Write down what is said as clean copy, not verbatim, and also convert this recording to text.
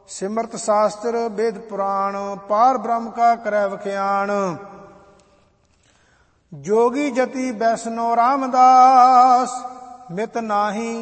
ਸਿਮਰਤ ਸ਼ਾਸਤਰ ਵੇਦ ਪੁਰਾਣ, ਪਾਰ ਬ੍ਰਹਮ ਕਾ ਕਰੈ ਵਖਿਆਣ। ਜੋਗੀ ਜਤੀ ਬੈਸਨੋ ਰਾਮਦਾਸ, ਮਿਤ ਨਾਹੀ